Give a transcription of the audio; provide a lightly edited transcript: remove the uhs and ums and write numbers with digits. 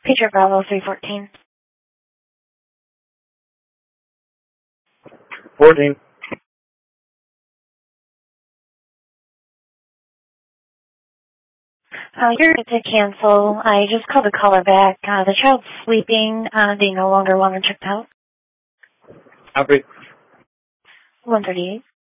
Peter Bravo 314. 14. You're good to cancel. I just called the caller back. The child's sleeping. They no longer want her checked out. Copy. 138.